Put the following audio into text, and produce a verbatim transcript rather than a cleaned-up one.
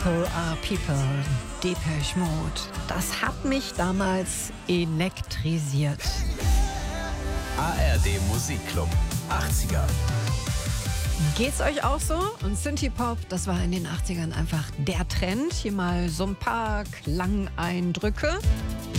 People are People, Depeche Mode. Das hat mich damals elektrisiert. A R D Musikclub achtziger. Geht's euch auch so? Und Synthie-Pop, das war in den achtzigern einfach der Trend. Hier mal so ein paar Klangeindrücke.